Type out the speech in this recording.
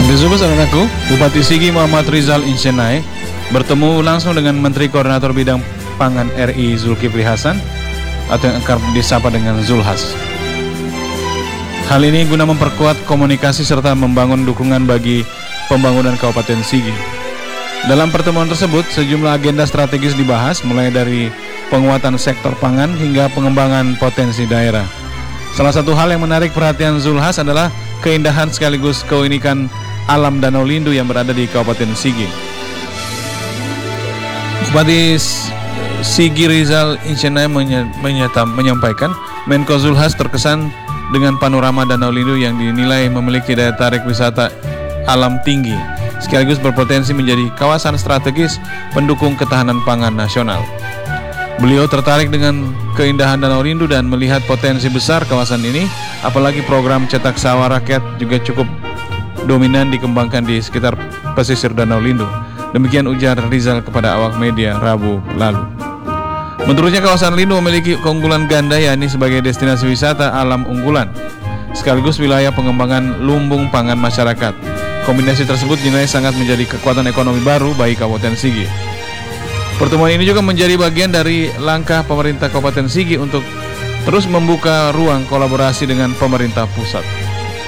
Disebut anakku, Bupati Sigi Muhammad Rizal Insenai bertemu langsung dengan Menteri Koordinator Bidang Pangan RI Zulkifli Hasan atau yang akrab disapa dengan Zulhas. Hal ini guna memperkuat komunikasi serta membangun dukungan bagi pembangunan Kabupaten Sigi. Dalam pertemuan tersebut, sejumlah agenda strategis dibahas mulai dari penguatan sektor pangan hingga pengembangan potensi daerah. Salah satu hal yang menarik perhatian Zulhas adalah keindahan sekaligus keunikan alam Danau Lindu yang berada di Kabupaten Sigi. Bupati Sigi Rizal Insenai menyampaikan Menko Zulhas terkesan dengan panorama Danau Lindu yang dinilai memiliki daya tarik wisata alam tinggi, sekaligus berpotensi menjadi kawasan strategis pendukung ketahanan pangan nasional. Beliau tertarik dengan keindahan Danau Lindu dan melihat potensi besar kawasan ini, apalagi program cetak sawah rakyat juga cukup dominan dikembangkan di sekitar pesisir Danau Lindu. Demikian ujar Rizal kepada awak media Rabu lalu. Menurutnya kawasan Lindu memiliki keunggulan ganda, yakni sebagai destinasi wisata alam unggulan, sekaligus wilayah pengembangan lumbung pangan masyarakat. Kombinasi tersebut dinilai sangat menjadi kekuatan ekonomi baru bagi Kabupaten Sigi. Pertemuan ini juga menjadi bagian dari langkah pemerintah Kabupaten Sigi untuk terus membuka ruang kolaborasi dengan pemerintah pusat.